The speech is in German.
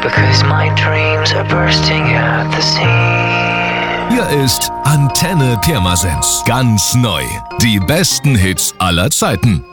because my dreams are bursting at the seams. Hier ist Antenne Pirmasens. Ganz neu. Die besten Hits aller Zeiten.